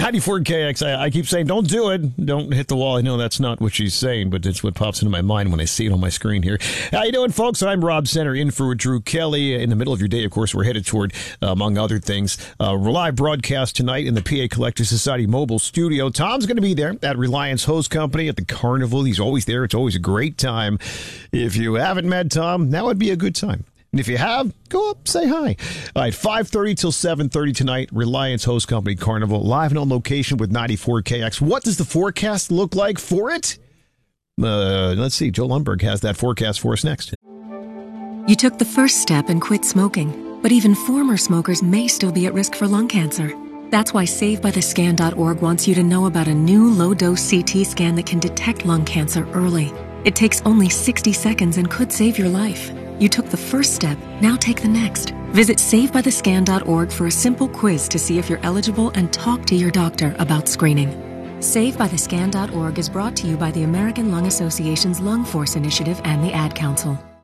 94KX, I keep saying, don't do it. Don't hit the wall. I know that's not what she's saying, but it's what pops into my mind when I see it on my screen here. How you doing, folks? I'm Rob Center, in for Drew Kelly. In the middle of your day, of course, we're headed toward, among other things, live broadcast tonight in the PA Collectors Society mobile studio. Tom's going to be there at Reliance Hose Company at the Carnival. He's always there. It's always a great time. If you haven't met Tom, that would be a good time. And if you have, go up, say hi. All right, 5:30 till 7:30 tonight, Reliance Hose Company Carnival, live and on location with 94KX. What does the forecast look like for it? Let's see. Joe Lundberg has that forecast for us next. You took the first step and quit smoking, but even former smokers may still be at risk for lung cancer. That's why SaveByTheScan.org wants you to know about a new low-dose CT scan that can detect lung cancer early. It takes only 60 seconds and could save your life. You took the first step, now take the next. Visit SaveByTheScan.org for a simple quiz to see if you're eligible and talk to your doctor about screening. SaveByTheScan.org is brought to you by the American Lung Association's Lung Force Initiative and the Ad Council.